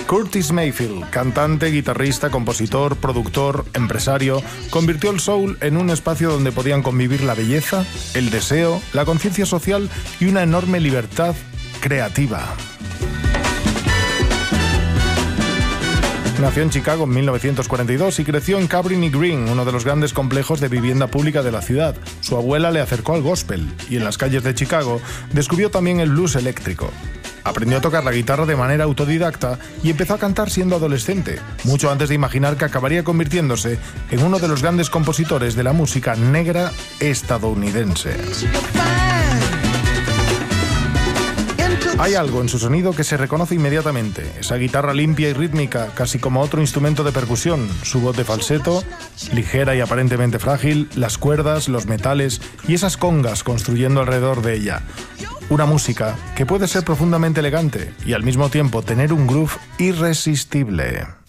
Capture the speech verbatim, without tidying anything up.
Curtis Mayfield, cantante, guitarrista, compositor, productor, empresario, convirtió el soul en un espacio donde podían convivir la belleza, el deseo, la conciencia social y una enorme libertad creativa. Nació en Chicago en mil novecientos cuarenta y dos y creció en Cabrini Green, uno de los grandes complejos de vivienda pública de la ciudad. Su abuela le acercó al gospel y en las calles de Chicago descubrió también el blues eléctrico. Aprendió a tocar la guitarra de manera autodidacta y empezó a cantar siendo adolescente, mucho antes de imaginar que acabaría convirtiéndose en uno de los grandes compositores de la música negra estadounidense. Hay algo en su sonido que se reconoce inmediatamente, esa guitarra limpia y rítmica, casi como otro instrumento de percusión, su voz de falseto, ligera y aparentemente frágil, las cuerdas, los metales y esas congas construyendo alrededor de ella. Una música que puede ser profundamente elegante y al mismo tiempo tener un groove irresistible.